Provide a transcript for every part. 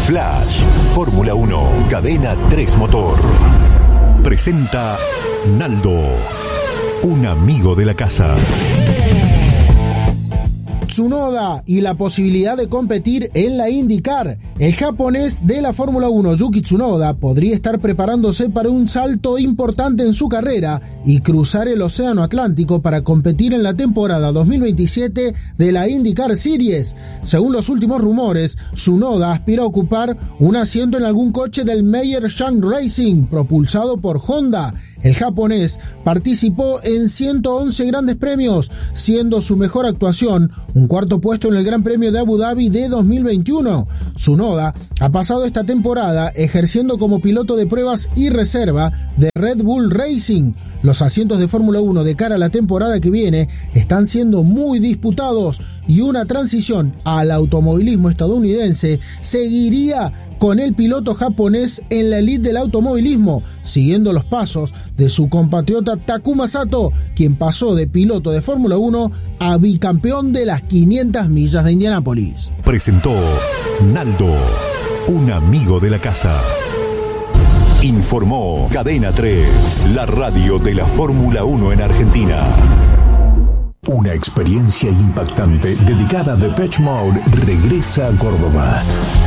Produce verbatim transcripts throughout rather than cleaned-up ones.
Flash, Fórmula uno, Cadena tres Motor. Presenta Naldo, un amigo de la casa. Tsunoda y la posibilidad de competir en la IndyCar. El japonés de la Fórmula uno, Yuki Tsunoda, podría estar preparándose para un salto importante en su carrera y cruzar el océano Atlántico para competir en la temporada dos mil veintisiete de la IndyCar Series. Según los últimos rumores, Tsunoda aspira a ocupar un asiento en algún coche del Meyer Shank Racing, propulsado por Honda. El japonés participó en ciento once grandes premios, siendo su mejor actuación un cuarto puesto en el Gran Premio de Abu Dhabi de dos mil veintiuno. Tsunoda ha pasado esta temporada ejerciendo como piloto de pruebas y reserva de Red Bull Racing. Los asientos de Fórmula uno de cara a la temporada que viene están siendo muy disputados y una transición al automovilismo estadounidense seguiría con el piloto japonés en la elite del automovilismo, siguiendo los pasos de su compatriota Takuma Sato, quien pasó de piloto de Fórmula uno a bicampeón de las quinientas millas de Indianápolis. Presentó Naldo, un amigo de la casa. Informó Cadena tres, la radio de la Fórmula uno en Argentina. Una experiencia impactante dedicada a Depeche Mode regresa a Córdoba.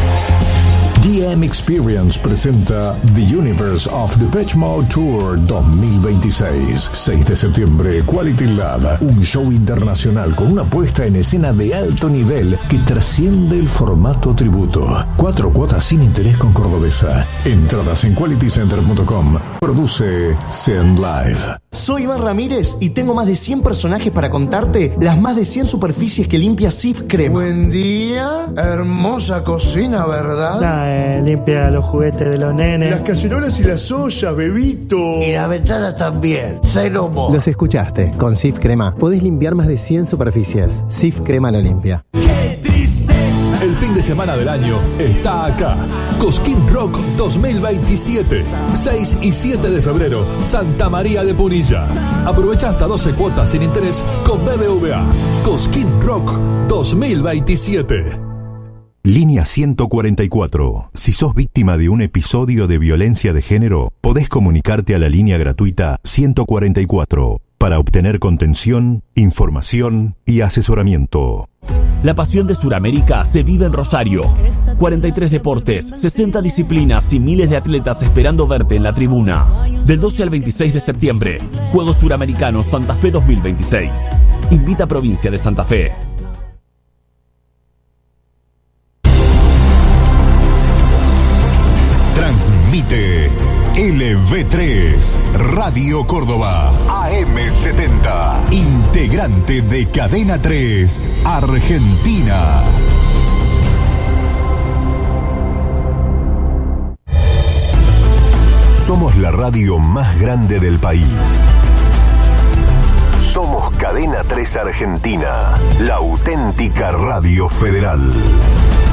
D M Experience presenta The Universe of Depeche Mode Tour dos mil veintiséis. seis de septiembre, Quality Lab, un show internacional con una puesta en escena de alto nivel que trasciende el formato tributo. Cuatro cuotas sin interés con Cordobesa. Entradas en quality center punto com. Produce Send Live. Soy Iván Ramírez y tengo más de cien personajes para contarte las más de cien superficies que limpia Sif Crema. Buen día, hermosa cocina, ¿verdad? Nah, eh, limpia los juguetes de los nenes. Las cacerolas y las ollas, bebito. Y la ventana también. Say no more. Los escuchaste. Con Sif Crema podés limpiar más de cien superficies. Sif Crema lo limpia. ¡Qué tristeza! El fin de semana del año está acá. Cosquín Rock dos mil veintisiete. seis y siete de febrero, Santa María de Punilla. Aprovecha hasta doce cuotas sin interés con B B V A. Cosquín Rock dos mil veintisiete. Línea ciento cuarenta y cuatro. Si sos víctima de un episodio de violencia de género, podés comunicarte a la línea gratuita ciento cuarenta y cuatro para obtener contención, información y asesoramiento. La pasión de Sudamérica se vive en Rosario. cuarenta y tres deportes, sesenta disciplinas y miles de atletas esperando verte en la tribuna. Del doce al veintiséis de septiembre, Juegos Suramericanos Santa Fe dos mil veintiséis. Invita a Provincia de Santa Fe. Transmite L V tres, Radio Córdoba, A M setenta, integrante de Cadena tres, Argentina. Somos la radio más grande del país. Somos Cadena tres Argentina, la auténtica radio federal.